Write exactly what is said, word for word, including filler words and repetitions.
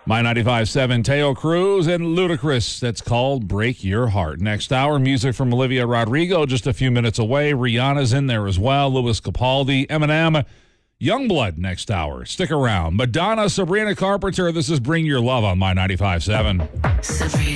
My ninety-five point seven, Teo Cruz and Ludacris. That's called Break Your Heart. Next hour, music from Olivia Rodrigo, just a few minutes away. Rihanna's in there as well. Louis Capaldi, Eminem, Youngblood next hour. Stick around. Madonna, Sabrina Carpenter. This is Bring Your Love on My ninety-five point seven. Sabrina.